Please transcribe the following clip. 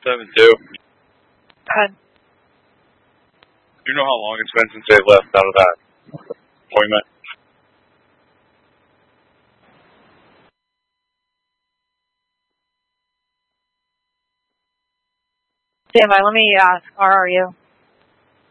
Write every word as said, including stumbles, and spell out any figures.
seven two. Good. Do you know how long it's been since they left out of that appointment? Stand by, let me ask, R, are you?